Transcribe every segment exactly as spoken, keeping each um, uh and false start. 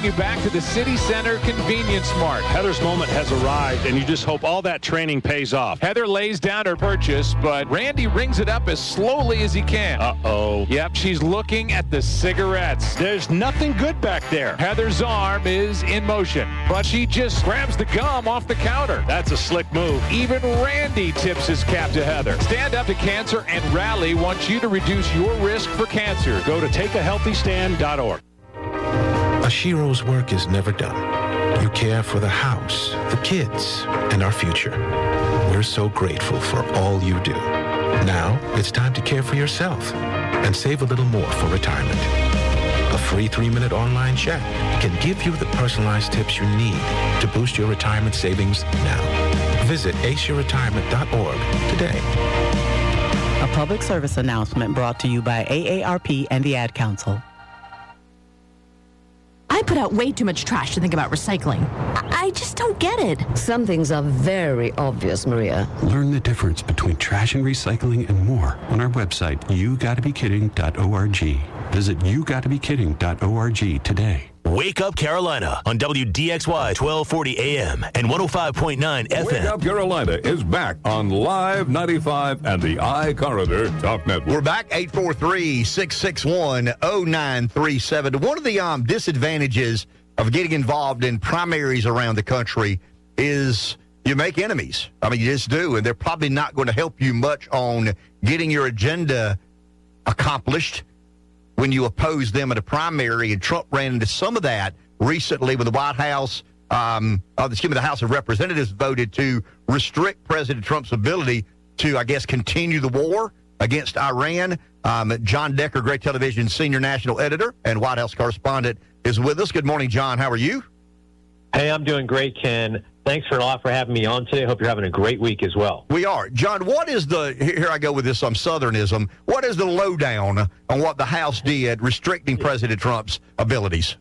you back to the City Center Convenience Mart. Heather's moment has arrived, and you just hope all that training pays off. Heather lays down her purchase, but Randy rings it up as slowly as he can. Uh-oh. Yep, she's looking at the cigarettes. There's nothing good back there. Heather's arm is in motion, but she just grabs the gum off the counter. That's a slick move. Even Randy tips his cap to Heather. Stand Up to Cancer and Rally wants you to reduce your risk for cancer. Go to take a healthy stand dot org. Ashiro's work is never done. You care for the house, the kids, and our future. We're so grateful for all you do. Now, it's time to care for yourself and save a little more for retirement. A free three-minute online chat can give you the personalized tips you need to boost your retirement savings now. Visit ace your retirement dot org today. A public service announcement brought to you by A A R P and the Ad Council. I put out way too much trash to think about recycling. I, I just don't get it. Some things are very obvious, Maria. Learn the difference between trash and recycling and more on our website, you gotta be kidding dot org. Visit you gotta be kidding dot org today. Wake Up Carolina on W D X Y twelve forty A M and one oh five point nine F M. Wake Up Carolina is back on Live ninety-five and the iCorridor Talk Network. We're back, eight four three, six six one, oh nine three seven. One of the um, disadvantages of getting involved in primaries around the country is you make enemies. I mean, you just do, and they're probably not going to help you much on getting your agenda accomplished when you oppose them in a primary, and Trump ran into some of that recently when the White House, um, uh, excuse me, the House of Representatives voted to restrict President Trump's ability to, I guess, continue the war against Iran. Um, John Decker, Great Television senior national editor and White House correspondent, is with us. Good morning, John. How are you? Hey, I'm doing great, Ken. Thanks for a lot for having me on today. Hope you're having a great week as well. We are. John, what is the, here I go with this um, Southernism, what is the lowdown on what the House did restricting President Trump's abilities?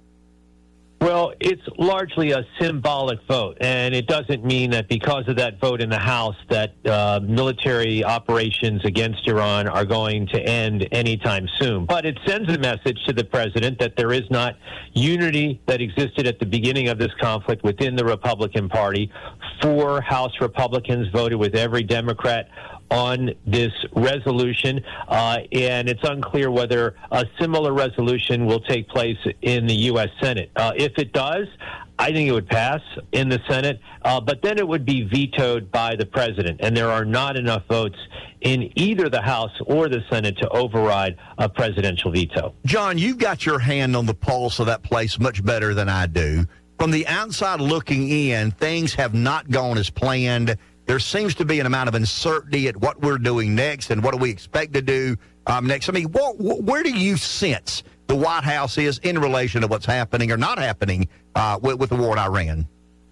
Well, it's largely a symbolic vote, and it doesn't mean that because of that vote in the House that uh, military operations against Iran are going to end anytime soon. But it sends a message to the president that there is not unity that existed at the beginning of this conflict within the Republican Party. Four House Republicans voted with every Democrat on this resolution, uh, and it's unclear whether a similar resolution will take place in the U S Senate. Uh, if it does, I think it would pass in the Senate, uh, but then it would be vetoed by the president, and there are not enough votes in either the House or the Senate to override a presidential veto. John, you've got your hand on the pulse of that place much better than I do. From the outside looking in, things have not gone as planned. There seems to be an amount of uncertainty at what we're doing next and what do we expect to do um, next. I mean, what, where do you sense the White House is in relation to what's happening or not happening uh, with, with the war in Iran?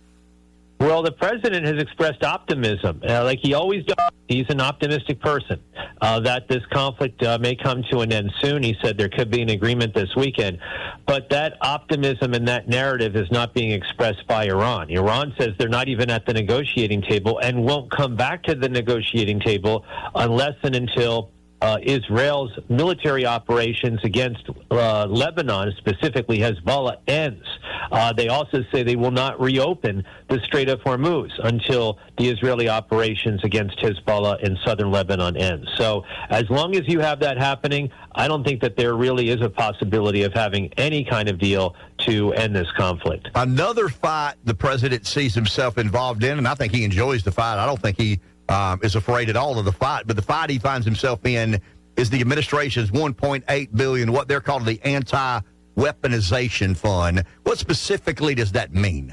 Well, the president has expressed optimism, uh, like he always does. He's an optimistic person, uh, that this conflict uh, may come to an end soon. He said there could be an agreement this weekend. But that optimism and that narrative is not being expressed by Iran. Iran says they're not even at the negotiating table and won't come back to the negotiating table unless and until Uh, Israel's military operations against uh, Lebanon, specifically Hezbollah, ends. Uh, they also say they will not reopen the Strait of Hormuz until the Israeli operations against Hezbollah in southern Lebanon ends. So as long as you have that happening, I don't think that there really is a possibility of having any kind of deal to end this conflict. Another fight the president sees himself involved in, and I think he enjoys the fight. I don't think he Um, is afraid at all of the fight, but the fight he finds himself in is the administration's one point eight billion dollars, what they're calling the anti-weaponization fund. What specifically does that mean?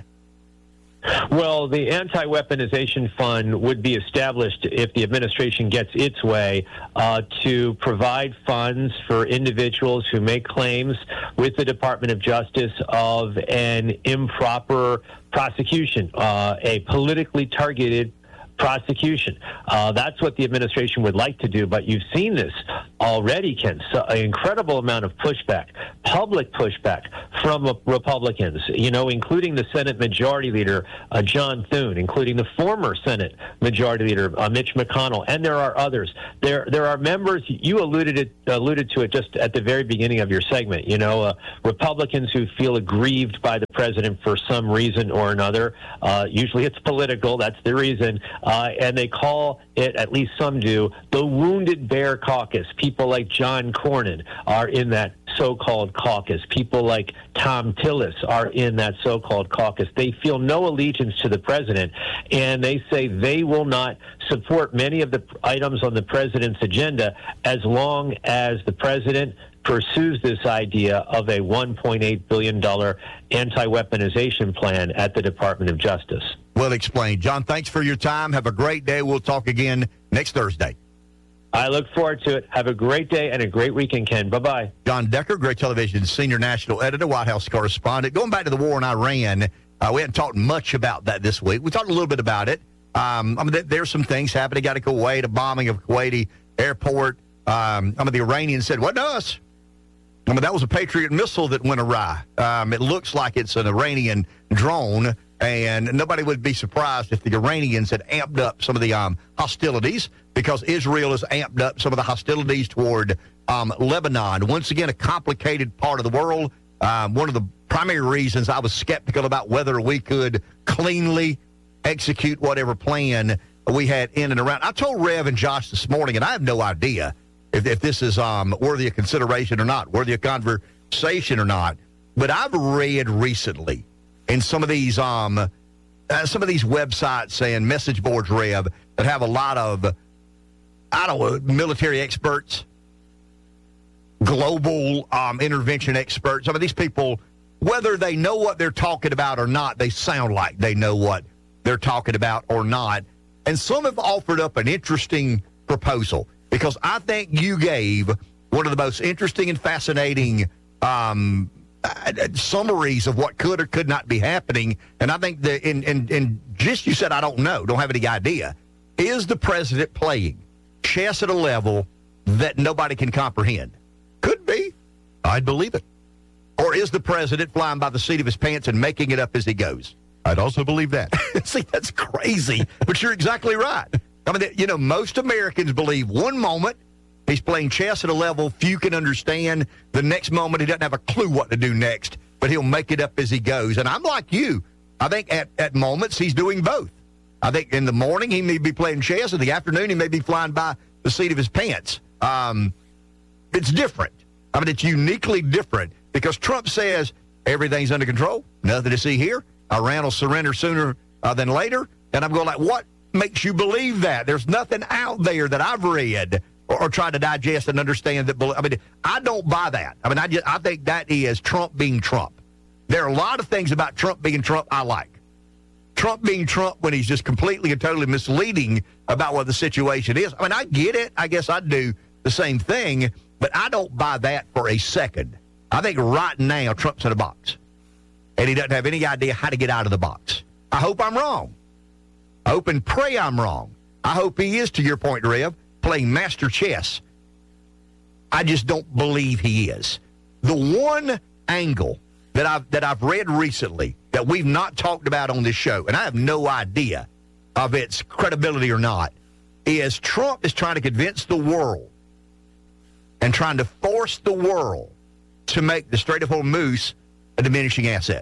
Well, the anti-weaponization fund would be established if the administration gets its way uh, to provide funds for individuals who make claims with the Department of Justice of an improper prosecution, uh, a politically targeted prosecution. Uh, that's what the administration would like to do, but you've seen this already, Ken. So, an incredible amount of pushback, public pushback from uh, Republicans, you know, including the Senate Majority Leader, uh, John Thune, including the former Senate Majority Leader, uh, Mitch McConnell, and there are others. There there are members, you alluded, it, alluded to it just at the very beginning of your segment, you know, uh, Republicans who feel aggrieved by the president for some reason or another. Uh, usually it's political. That's the reason. Uh, and they call it, at least some do, the Wounded Bear Caucus. People like John Cornyn are in that so-called caucus. People like Tom Tillis are in that so-called caucus. They feel no allegiance to the president, and they say they will not support many of the items on the president's agenda as long as the president pursues this idea of a one point eight billion dollars anti-weaponization plan at the Department of Justice. Well explained. John, thanks for your time. Have a great day. We'll talk again next Thursday. I look forward to it. Have a great day and a great weekend, Ken. Bye-bye. John Decker, Great Television senior national editor, White House correspondent. Going back to the war in Iran, uh, we haven't talked much about that this week. We talked a little bit about it. Um, I mean, there's some things happening. Got to Kuwait, a bombing of Kuwaiti airport. Um, I mean, the Iranians said, wasn't us. I mean, that was a Patriot missile that went awry. Um, it looks like it's an Iranian drone, and nobody would be surprised if the Iranians had amped up some of the um, hostilities, because Israel has amped up some of the hostilities toward um, Lebanon. Once again, a complicated part of the world. Um, one of the primary reasons I was skeptical about whether we could cleanly execute whatever plan we had in and around. I told Rev and Josh this morning, and I have no idea if, if this is um, worthy of consideration or not, worthy of conversation or not, but I've read recently in some of these um, uh, some of these websites and message boards, Rev, that have a lot of, I don't know, military experts, global um, intervention experts. Some of these people, whether they know what they're talking about or not, they sound like they know what they're talking about or not. And some have offered up an interesting proposal, because I think you gave one of the most interesting and fascinating um, summaries of what could or could not be happening. And I think that in, in, in just you said, I don't know, don't have any idea. Is the president playing chess at a level that nobody can comprehend? Could be. I'd believe it. Or is the president flying by the seat of his pants and making it up as he goes? I'd also believe that. See, that's crazy, but you're exactly right. I mean, you know, most Americans believe one moment he's playing chess at a level few can understand. The next moment he doesn't have a clue what to do next, but he'll make it up as he goes. And I'm like you. I think at, at moments he's doing both. I think in the morning he may be playing chess. In the afternoon he may be flying by the seat of his pants. Um, it's different. I mean, it's uniquely different, because Trump says everything's under control, nothing to see here. Iran will surrender sooner uh, than later. And I'm going like, what makes you believe that? There's nothing out there that I've read or, or tried to digest and understand that. I mean, I don't buy that. I mean, I, just, I think that is Trump being Trump. There are a lot of things about Trump being Trump I like. Trump being Trump when he's just completely and totally misleading about what the situation is. I mean, I get it. I guess I'd do the same thing, but I don't buy that for a second. I think right now Trump's in a box, and he doesn't have any idea how to get out of the box. I hope I'm wrong. I hope and pray I'm wrong. I hope he is, to your point, Rev, playing master chess. I just don't believe he is. The one angle that I've that I've read recently that we've not talked about on this show, and I have no idea of its credibility or not, is Trump is trying to convince the world and trying to force the world to make the Strait of Hormuz a diminishing asset.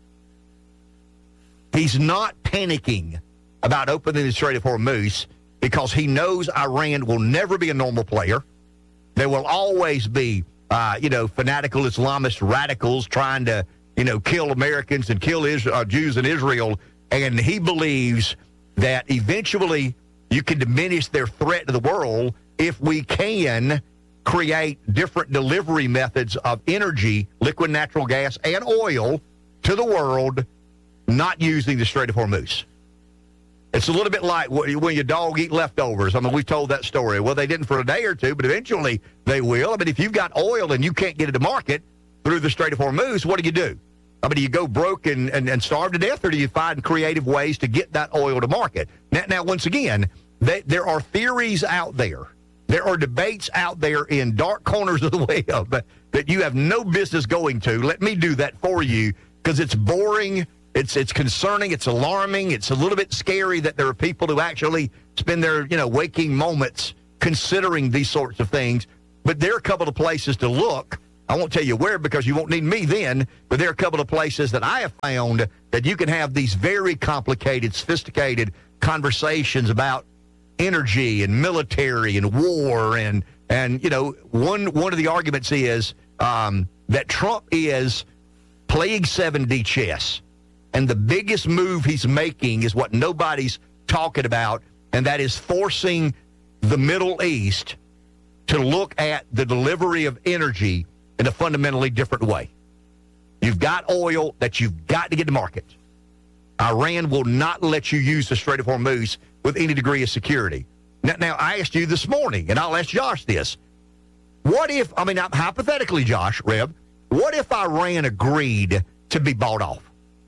He's not panicking about opening the Strait of Hormuz because he knows Iran will never be a normal player. There will always be, uh, you know, fanatical Islamist radicals trying to, you know, kill Americans and kill Israel, uh, Jews in Israel. And he believes that eventually you can diminish their threat to the world if we can create different delivery methods of energy, liquid natural gas, and oil to the world, not using the Strait of Hormuz. It's a little bit like when your dog eat leftovers. I mean, we've told that story. Well, they didn't for a day or two, but eventually they will. I mean, if you've got oil and you can't get it to market through the Strait of Hormuz, what do you do? I mean, do you go broke and, and, and starve to death, or do you find creative ways to get that oil to market? Now, now once again, they, there are theories out there. There are debates out there in dark corners of the web that you have no business going to. Let me do that for you, because it's boring. It's it's concerning. It's alarming. It's a little bit scary that there are people who actually spend their, you know, waking moments considering these sorts of things. But there are a couple of places to look. I won't tell you where because you won't need me then, but there are a couple of places that I have found that you can have these very complicated, sophisticated conversations about energy and military and war. And, and you know, one, one of the arguments is um, that Trump is playing seven D chess. And the biggest move he's making is what nobody's talking about, and that is forcing the Middle East to look at the delivery of energy in a fundamentally different way. You've got oil that you've got to get to market. Iran will not let you use the Strait of Hormuz with any degree of security. Now, now I asked you this morning, and I'll ask Josh this. What if, I mean, hypothetically, Josh, Reb, what if Iran agreed to be bought off?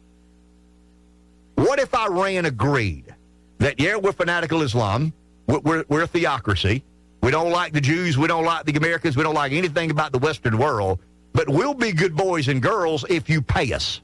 What if Iran agreed that, yeah, we're fanatical Islam, we're, we're a theocracy, we don't like the Jews, we don't like the Americans, we don't like anything about the Western world, but we'll be good boys and girls if you pay us.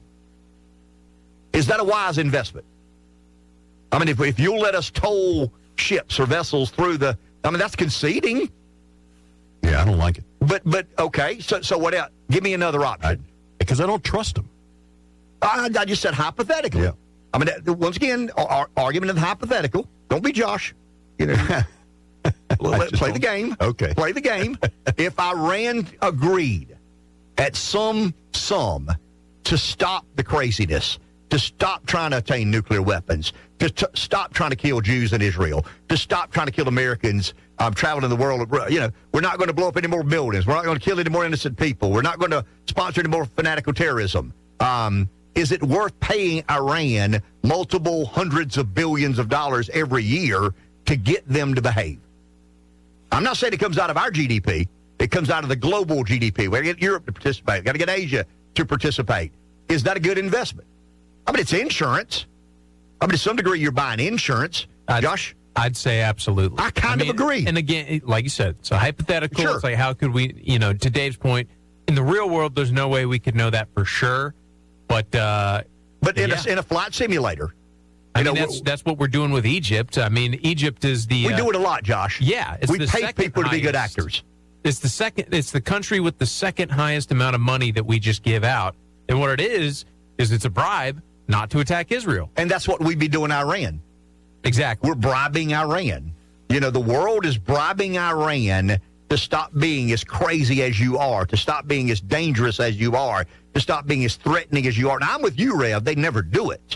Is that a wise investment? I mean, if, if you'll let us toll ships or vessels through the, I mean, that's conceding. Yeah, I don't like it. But, but okay, so so what else? Give me another option. Because I, I don't trust them. I, I just said hypothetically. Yeah. I mean, once again, our argument of the hypothetical. Don't be Josh. You know, Let, play the game. Okay. Play the game. If Iran agreed at some sum to stop the craziness, to stop trying to attain nuclear weapons, to t- stop trying to kill Jews in Israel, to stop trying to kill Americans um, traveling the world, you know, we're not going to blow up any more buildings. We're not going to kill any more innocent people. We're not going to sponsor any more fanatical terrorism. Um, Is it worth paying Iran multiple hundreds of billions of dollars every year to get them to behave? I'm not saying it comes out of our G D P. It comes out of the global G D P. We've got to get Europe to participate. We've got to get Asia to participate. Is that a good investment? I mean, it's insurance. I mean, to some degree, you're buying insurance. I'd, Josh? I'd say absolutely. I kind I mean, of agree. And again, like you said, it's a hypothetical. Sure. It's like, how could we, you know, to Dave's point, in the real world, there's no way we could know that for sure. But uh, but in, yeah. a, in a flight simulator, I you mean know, that's that's what we're doing with Egypt. I mean, Egypt is the we uh, do it a lot, Josh. Yeah, it's we the pay second people to be good highest. actors. It's the second. It's the country with the second highest amount of money that we just give out, and what it is is it's a bribe not to attack Israel, and that's what we'd be doing Iran. Exactly, we're bribing Iran. You know, the world is bribing Iran to stop being as crazy as you are, to stop being as dangerous as you are, to stop being as threatening as you are. Now, I'm with you, Rev. They never do it.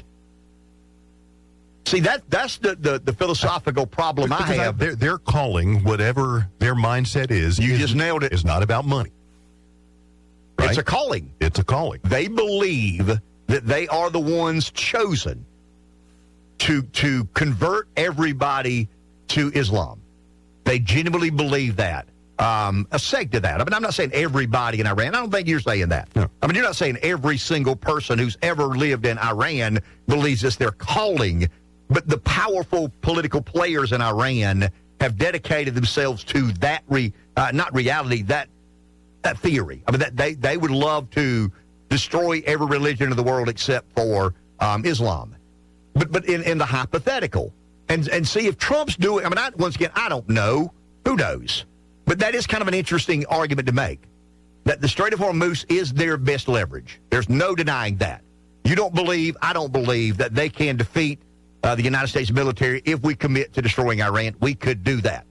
See, that that's the, the, the philosophical problem I because have. I, they're, they're calling whatever their mindset is. You is, just nailed it. It's not about money. Right? It's a calling. It's a calling. They believe that they are the ones chosen to to convert everybody to Islam. They genuinely believe that. Um, a sect of that. I mean, I'm not saying everybody in Iran. I don't think you're saying that. No. I mean, you're not saying every single person who's ever lived in Iran believes it's their calling, but the powerful political players in Iran have dedicated themselves to that, re, uh, not reality, that that theory. I mean, that they, they would love to destroy every religion in the world except for um, Islam. But but in, in the hypothetical, and and see if Trump's doing, I mean, I, once again, I don't know. Who knows? But that is kind of an interesting argument to make, that the Strait of Hormuz is their best leverage. There's no denying that. You don't believe, I don't believe, that they can defeat uh, the United States military if we commit to destroying Iran. We could do that.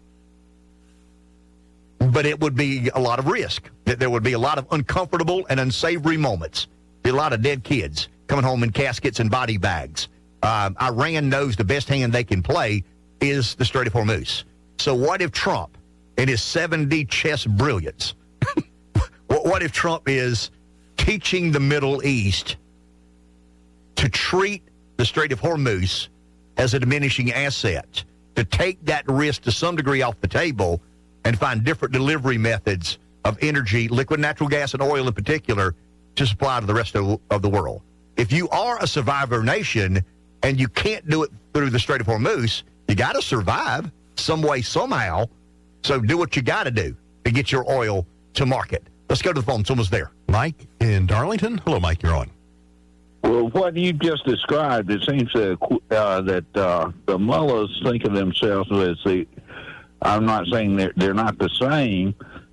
But it would be a lot of risk. There would be a lot of uncomfortable and unsavory moments. Be a lot of dead kids coming home in caskets and body bags. Um, Iran knows the best hand they can play is the Strait of Hormuz. So what if Trump, in his seven D chess brilliance, what if Trump is teaching the Middle East to treat the Strait of Hormuz as a diminishing asset, to take that risk to some degree off the table and find different delivery methods of energy, liquid natural gas and oil in particular, to supply to the rest of, of the world? If you are a survivor nation and you can't do it through the Strait of Hormuz, you got to survive some way, somehow. So do what you got to do to get your oil to market. Let's go to the phone. Someone's there. Mike in Darlington. Hello, Mike. You're on. Well, what you just described, it seems that, uh, that uh, the mullahs think of themselves as the, I'm not saying they're, they're not the same,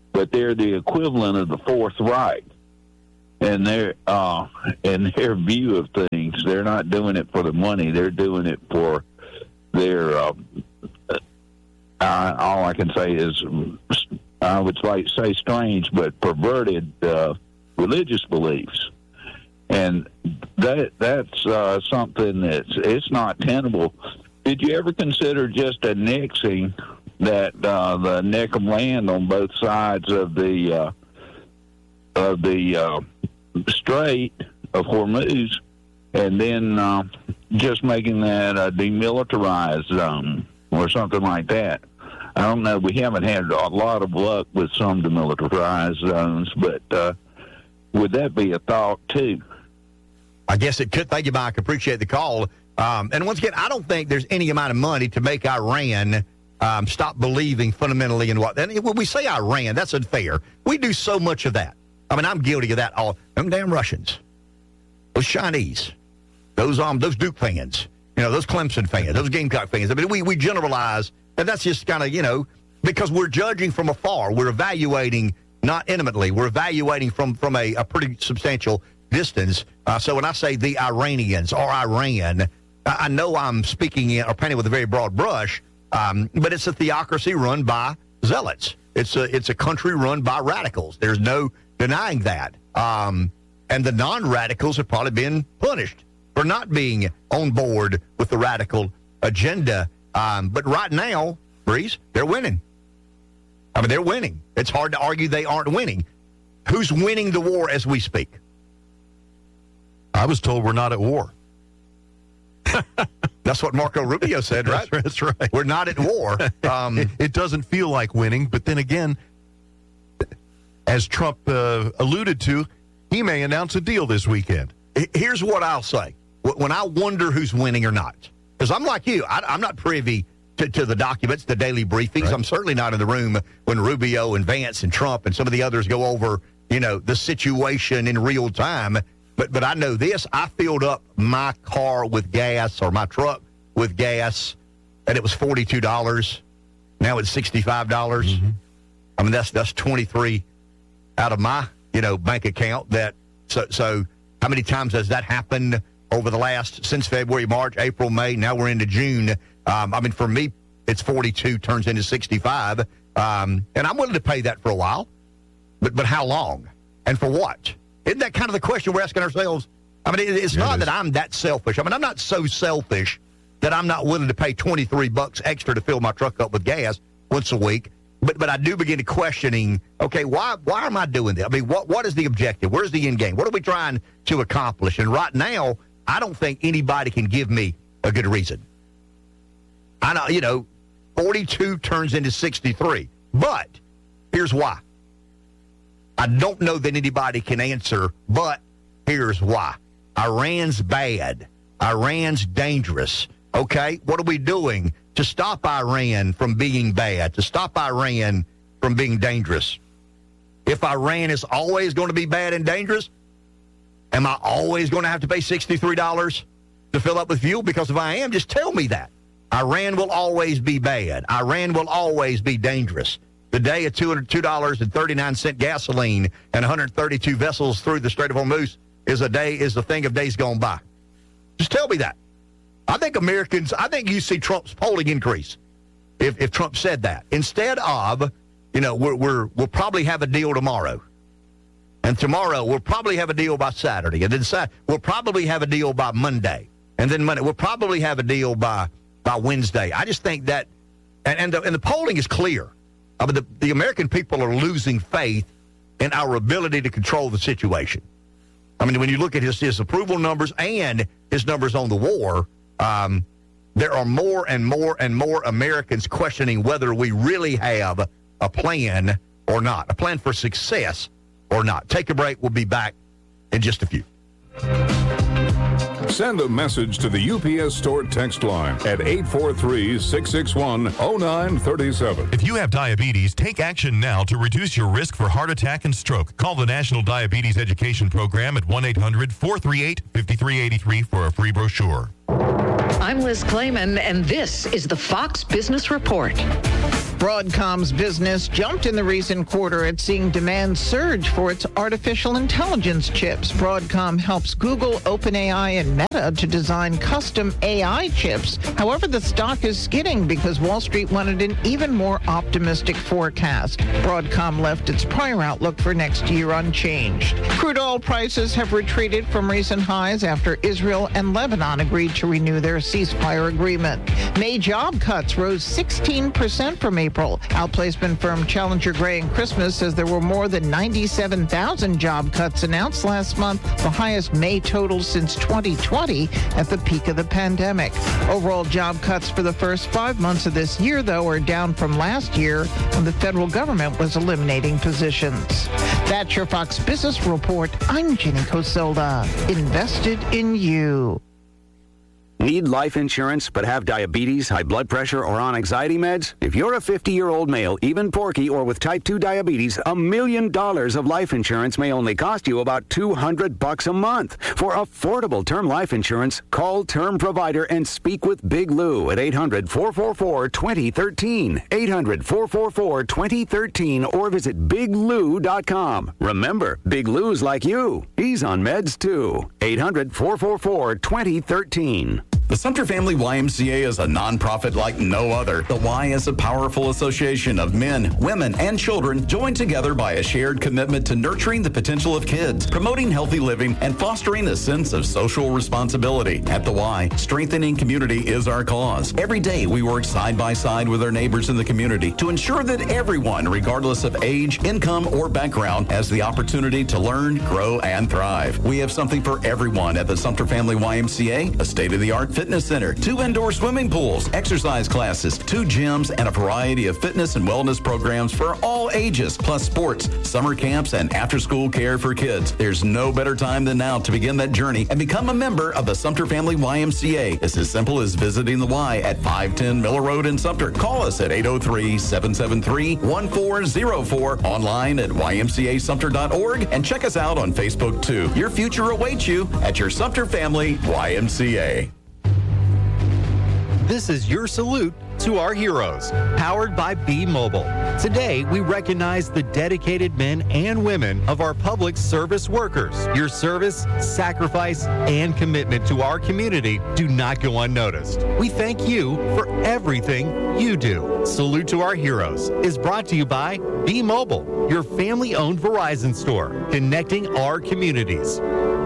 but they're the equivalent of the Fourth Reich. And their uh, in their view of things, they're not doing it for the money. They're doing it for their. Uh, uh, all I can say is, I would like say strange, but perverted uh, religious beliefs, and that that's uh, something that's it's not tenable. Did you ever consider just annexing that uh, the neck of land on both sides of the uh, of the uh, Strait of Hormuz, and then uh, just making that a demilitarized zone or something like that? I don't know. We haven't had a lot of luck with some demilitarized zones, but uh, would that be a thought too? I guess it could. Thank you, Mike. Appreciate the call. Um, and once again, I don't think there's any amount of money to make Iran um, stop believing fundamentally in what. And when we say Iran, that's unfair. We do so much of that. I mean, I'm guilty of that. All them damn Russians, those Chinese, those um, those Duke fans, you know, those Clemson fans, those Gamecock fans. I mean, we we generalize, and that's just kind of, you know, because we're judging from afar. We're evaluating not intimately. We're evaluating from from a, a pretty substantial distance. Uh, so when I say the Iranians or Iran, I, I know I'm speaking in, or painting with a very broad brush, um, but it's a theocracy run by zealots. It's a it's a country run by radicals. There's no denying that. Um, and the non-radicals have probably been punished for not being on board with the radical agenda. Um, but right now, Breeze, they're winning. I mean, they're winning. It's hard to argue they aren't winning. Who's winning the war as we speak? I was told we're not at war. That's what Marco Rubio said, right? That's, that's right. We're not at war. Um, it, it doesn't feel like winning, but then again, as Trump uh, alluded to, he may announce a deal this weekend. Here's what I'll say. When I wonder who's winning or not, because I'm like you, I, I'm not privy to, to the documents, the daily briefings. Right. I'm certainly not in the room when Rubio and Vance and Trump and some of the others go over, you know, the situation in real time. But but I know this. I filled up my car with gas, or my truck with gas, and it was forty-two dollars. Now it's sixty-five dollars. Mm-hmm. I mean, that's that's twenty-three out of my, you know, bank account. That so so how many times has that happened over the last, since February, March, April, May? Now we're into June. Um, I mean, for me, it's forty-two turns into sixty-five, um, and I'm willing to pay that for a while. But but how long and for what? Isn't that kind of the question we're asking ourselves? I mean, it's yeah, not it that I'm that selfish. I mean, I'm not so selfish that I'm not willing to pay twenty-three bucks extra to fill my truck up with gas once a week. But but I do begin to questioning, okay, why why am I doing this? I mean, what what is the objective? Where's the end game? What are we trying to accomplish? And right now, I don't think anybody can give me a good reason. I know, you know, forty-two turns into sixty-three. But here's why. I don't know that anybody can answer, but here's why. Iran's bad. Iran's dangerous. Okay, what are we doing to stop Iran from being bad, to stop Iran from being dangerous? If Iran is always going to be bad and dangerous, am I always going to have to pay sixty-three dollars to fill up with fuel? Because if I am, just tell me that. Iran will always be bad. Iran will always be dangerous. The day of two hundred two dollars and thirty-nine cents gasoline and one hundred thirty-two vessels through the Strait of Hormuz is a day, is a thing of days gone by. Just tell me that. I think Americans, I think you see Trump's polling increase if, if Trump said that. Instead of, you know, we're, we're, we'll probably have a deal tomorrow. And tomorrow we'll probably have a deal by Saturday. And then Saturday, we'll probably have a deal by Monday. And then Monday, we'll probably have a deal by, by Wednesday. I just think that, and, and, the, and the polling is clear. I mean, the, the American people are losing faith in our ability to control the situation. I mean, when you look at his, his approval numbers and his numbers on the war, um, there are more and more and more Americans questioning whether we really have a plan or not, a plan for success or not. Take a break. We'll be back in just a few. Send a message to the U P S Store text line at eight four three, six six one, zero nine three seven. If you have diabetes, take action now to reduce your risk for heart attack and stroke. Call the National Diabetes Education Program at one eight hundred, four three eight, five three eight three for a free brochure. I'm Liz Clayman, and this is the Fox Business Report. Broadcom's business jumped in the recent quarter. It's seeing demand surge for its artificial intelligence chips. Broadcom helps Google, OpenAI, and Meta to design custom A I chips. However, the stock is skidding because Wall Street wanted an even more optimistic forecast. Broadcom left its prior outlook for next year unchanged. Crude oil prices have retreated from recent highs after Israel and Lebanon agreed to renew their ceasefire agreement. May job cuts rose sixteen percent from April. Outplacement firm Challenger Gray and Christmas says there were more than ninety-seven thousand job cuts announced last month, the highest May total since twenty twenty at the peak of the pandemic. Overall job cuts for the first five months of this year, though, are down from last year when the federal government was eliminating positions. That's your Fox Business Report. I'm Jenny Cosilda. Invested in you. Need life insurance but have diabetes, high blood pressure, or on anxiety meds? If you're a fifty-year-old male, even porky, or with type two diabetes, a million dollars of life insurance may only cost you about two hundred bucks a month. For affordable term life insurance, call Term Provider and speak with Big Lou at eight hundred, four four four, two zero one three, eight hundred, four four four, two zero one three, or visit big lou dot com. Remember, Big Lou's like you. He's on meds too. eight hundred, four four four, two zero one three. The Sumter Family Y M C A is a nonprofit like no other. The Y is a powerful association of men, women, and children joined together by a shared commitment to nurturing the potential of kids, promoting healthy living, and fostering a sense of social responsibility. At the Y, strengthening community is our cause. Every day we work side by side with our neighbors in the community to ensure that everyone, regardless of age, income, or background, has the opportunity to learn, grow, and thrive. We have something for everyone at the Sumter Family Y M C A, a state-of-the-art fitness center, two indoor swimming pools, exercise classes, two gyms, and a variety of fitness and wellness programs for all ages, plus sports, summer camps, and after-school care for kids. There's no better time than now to begin that journey and become a member of the Sumter Family Y M C A. It's as simple as visiting the Y at five ten Miller Road in Sumter. Call us at eight oh three, seven seven three, one four oh four, online at y m c a sumter dot org, and check us out on Facebook too. Your future awaits you at your Sumter Family Y M C A. This is your salute to our heroes, powered by B-Mobile. Today, we recognize the dedicated men and women of our public service workers. Your service, sacrifice, and commitment to our community do not go unnoticed. We thank you for everything you do. Salute to our heroes is brought to you by B-Mobile, your family-owned Verizon store, connecting our communities.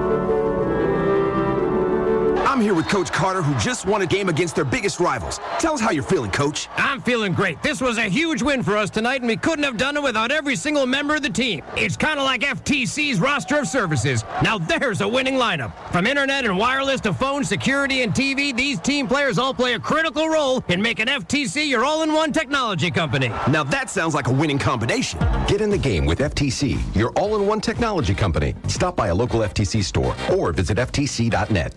I'm here with Coach Carter, who just won a game against their biggest rivals. Tell us how you're feeling, Coach. I'm feeling great. This was a huge win for us tonight, and we couldn't have done it without every single member of the team. It's kind of like F T C's roster of services. Now there's a winning lineup. From internet and wireless to phone, security, and T V, these team players all play a critical role in making F T C your all-in-one technology company. Now that sounds like a winning combination. Get in the game with F T C, your all-in-one technology company. Stop by a local F T C store or visit f t c dot net.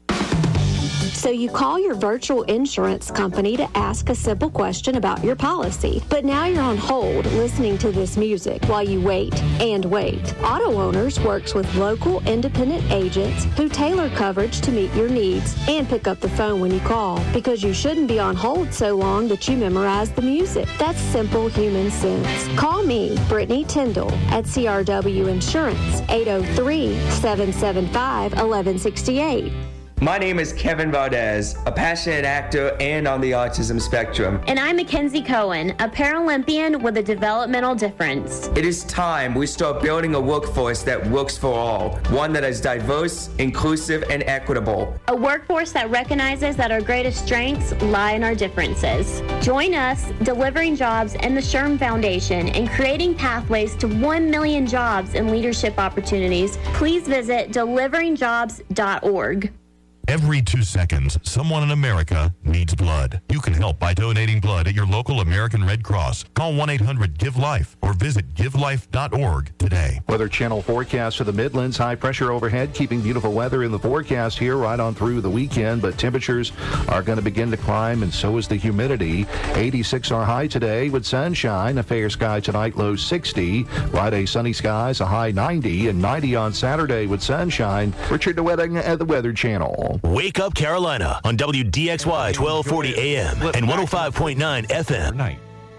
So you call your virtual insurance company to ask a simple question about your policy. But now you're on hold listening to this music while you wait and wait. Auto Owners works with local independent agents who tailor coverage to meet your needs and pick up the phone when you call, because you shouldn't be on hold so long that you memorize the music. That's simple human sense. Call me, Brittany Tyndall, at C R W Insurance, eight oh three, seven seven five, one one six eight. My name is Kevin Valdez, a passionate actor and on the autism spectrum. And I'm Mackenzie Cohen, a Paralympian with a developmental difference. It is time we start building a workforce that works for all, one that is diverse, inclusive, and equitable. A workforce that recognizes that our greatest strengths lie in our differences. Join us, Delivering Jobs and the SHRM Foundation, in creating pathways to one million jobs and leadership opportunities. Please visit delivering jobs dot org. Every two seconds, someone in America needs blood. You can help by donating blood at your local American Red Cross. Call one eight hundred give life or visit give life dot org today. Weather Channel forecast for the Midlands. High pressure overhead, keeping beautiful weather in the forecast here right on through the weekend, but temperatures are going to begin to climb, and so is the humidity. eighty-six our high today with sunshine. A fair sky tonight, low sixty. Friday, sunny skies, a high ninety, and ninety on Saturday with sunshine. Richard DeWetting at the Weather Channel. phone. Wake Up Carolina on W D X Y twelve forty A M and one oh five point nine F M. Night.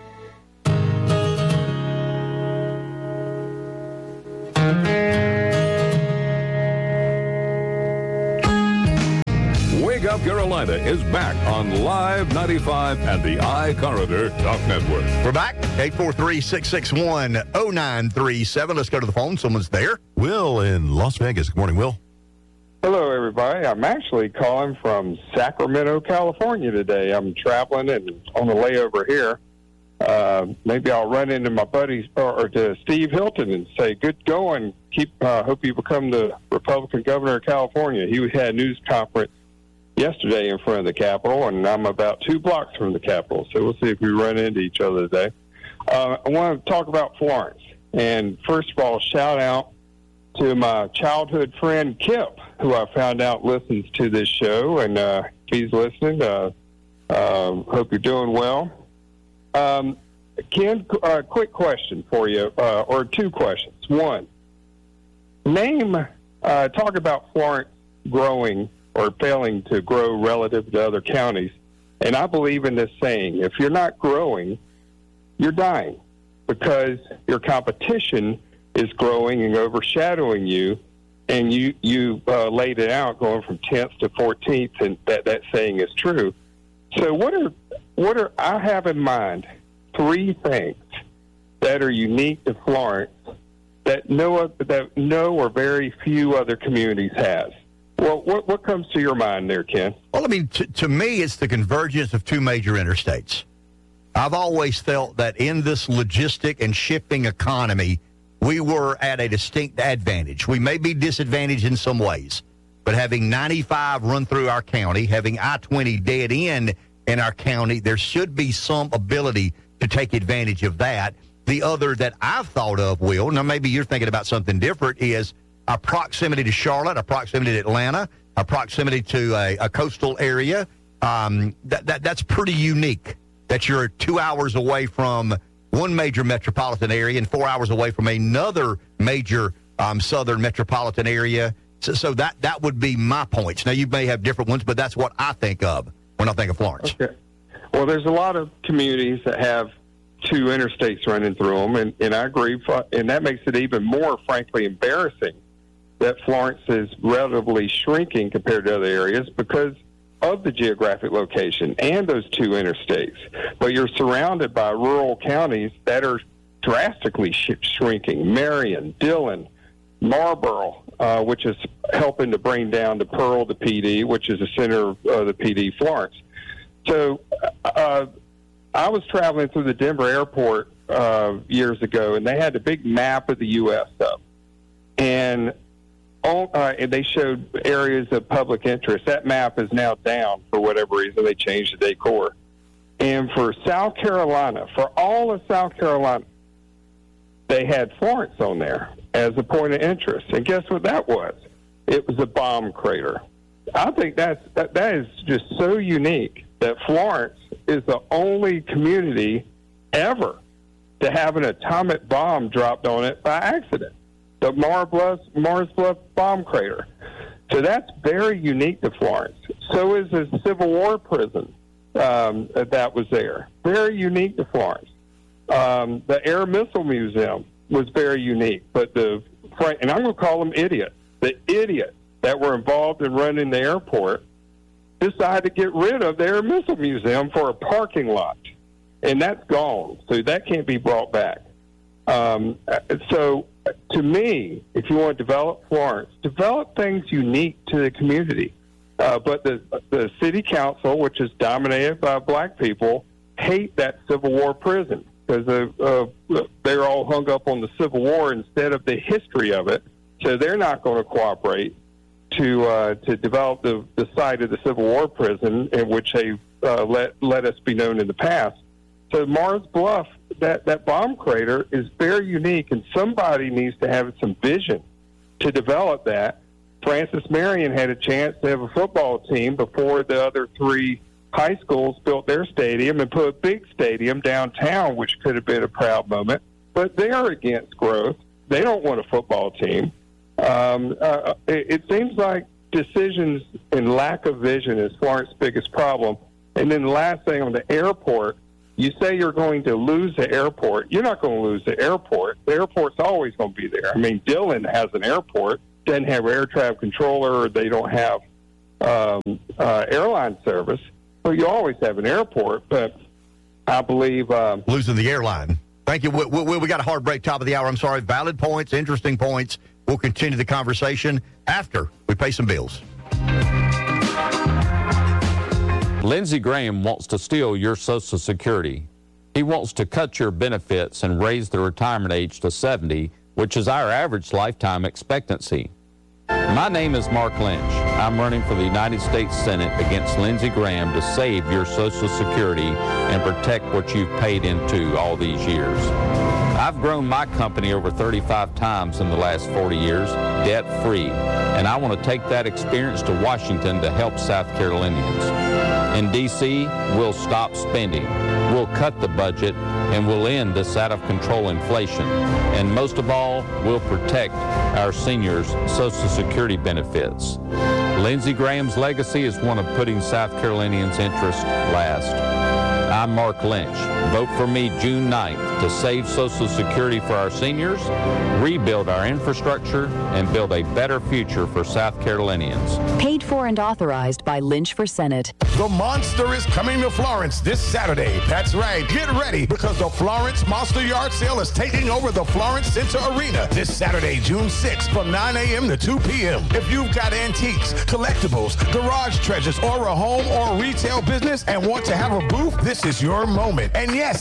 Wake Up Carolina is back on Live ninety-five and the iCorridor Talk Network. We're back. eight four three, six six one, oh nine three seven. Let's go to the phone. Someone's there. Will in Las Vegas. Good morning, Will. Hello, everybody. I'm actually calling from Sacramento, California today. I'm traveling and on the layover here. Uh, maybe I'll run into my buddies or, or to Steve Hilton and say, good going. Keep. Uh, hope you become the Republican governor of California. He had a news conference yesterday in front of the Capitol, and I'm about two blocks from the Capitol. So we'll see if we run into each other today. Uh, I want to talk about Florence. And first of all, shout out to my childhood friend Kip, who I found out listens to this show. And uh, if he's listening, uh, uh, hope you're doing well. Um, Ken, uh, quick question for you, uh, or two questions. One, name, uh, talk about Florence growing or failing to grow relative to other counties. And I believe in this saying, if you're not growing, you're dying, because your competition is growing and overshadowing you, and you, you uh, laid it out going from tenth to fourteenth, and that, that saying is true. So what are, what are, I have in mind three things that are unique to Florence that no, that no or very few other communities has. Well, what, what comes to your mind there, Ken? Well, I mean, to, to me, it's the convergence of two major interstates. I've always felt that in this logistic and shipping economy, we were at a distinct advantage. We may be disadvantaged in some ways, but having ninety-five run through our county, having I twenty dead end in our county, there should be some ability to take advantage of that. The other that I've thought of, Will, now maybe you're thinking about something different, is our proximity to Charlotte, our proximity to Atlanta, our proximity to a, a coastal area. Um, that, that that's pretty unique, that you're two hours away from one major metropolitan area and four hours away from another major um, southern metropolitan area. So, so that, that would be my points. Now, you may have different ones, but that's what I think of when I think of Florence. Okay. Well, there's a lot of communities that have two interstates running through them, and, and I agree, and that makes it even more, frankly, embarrassing that Florence is relatively shrinking compared to other areas because of the geographic location and those two interstates. But you're surrounded by rural counties that are drastically sh- shrinking. Marion, Dillon, Marlboro, uh, which is helping to bring down the Pearl, the P D, which is the center of uh, the P D, Florence. So uh, I was traveling through the Denver airport uh, years ago, and they had a big map of the U S up. And Oh, uh, and they showed areas of public interest. That map is now down for whatever reason. They changed the decor. And for South Carolina, for all of South Carolina, they had Florence on there as a point of interest. And guess what that was? It was a bomb crater. I think that's, that, that is just so unique that Florence is the only community ever to have an atomic bomb dropped on it by accident. The Mars Bluff, Mars Bluff bomb crater. So that's very unique to Florence. So is the Civil War prison um, that was there. Very unique to Florence. Um, the Air Missile Museum was very unique. But the, and I'm going to call them idiots, the idiots that were involved in running the airport decided to get rid of the Air Missile Museum for a parking lot. And that's gone. So that can't be brought back. Um, so to me, if you want to develop Florence, develop things unique to the community. Uh, but the the city council, which is dominated by black people, hate that Civil War prison because uh, they're all hung up on the Civil War instead of the history of it. So they're not going to cooperate to uh, to develop the, the site of the Civil War prison, in which they uh, let let us be known in the past. So Mars Bluff, that, that bomb crater is very unique, and somebody needs to have some vision to develop that. Francis Marion had a chance to have a football team before the other three high schools built their stadium and put a big stadium downtown, which could have been a proud moment. But they're against growth. They don't want a football team. Um, uh, it, it seems like decisions and lack of vision is Florence's biggest problem. And then the last thing on the airport, you say you're going to lose the airport. You're not going to lose the airport. The airport's always going to be there. I mean, Dillon has an airport, doesn't have air traffic controller, or they don't have um, uh, airline service. Well, you always have an airport, but I believe... Um, losing the airline. Thank you. We, we, we got a hard break top of the hour. I'm sorry. Valid points, interesting points. We'll continue the conversation after we pay some bills. Lindsey Graham wants to steal your Social Security. He wants to cut your benefits and raise the retirement age to seventy, which is our average lifetime expectancy. My name is Mark Lynch. I'm running for the United States Senate against Lindsey Graham to save your Social Security and protect what you've paid into all these years. I've grown my company over thirty-five times in the last forty years, debt-free, and I want to take that experience to Washington to help South Carolinians. In D C, we'll stop spending, we'll cut the budget, and we'll end this out-of-control inflation. And most of all, we'll protect our seniors' Social Security benefits. Lindsey Graham's legacy is one of putting South Carolinians' interests last. I'm Mark Lynch. Vote for me June ninth to save Social Security for our seniors, rebuild our infrastructure, and build a better future for South Carolinians. Paid for and authorized by Lynch for Senate. The Monster is coming to Florence this Saturday. That's right. Get ready because the Florence Monster Yard Sale is taking over the Florence Center Arena this Saturday, June sixth from nine a.m. to two p.m. If you've got antiques, collectibles, garage treasures, or a home or retail business and want to have a booth, this is your moment. And yes,